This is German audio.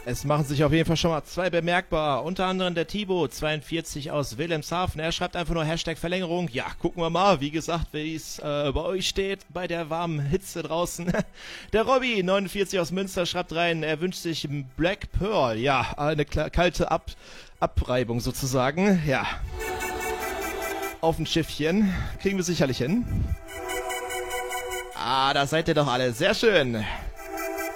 Es machen sich auf jeden Fall schon mal 2 bemerkbar. Unter anderem der Thibaut, 42 aus Wilhelmshaven. Er schreibt einfach nur Hashtag Verlängerung. Ja, gucken wir mal, wie gesagt, wie es bei euch steht, bei der warmen Hitze draußen. Der Robby, 49 aus Münster, schreibt rein, er wünscht sich Black Pearl. Ja, eine kalte Abreibung sozusagen. Ja, auf ein Schiffchen. Kriegen wir sicherlich hin. Ah, da seid ihr doch alle. Sehr schön.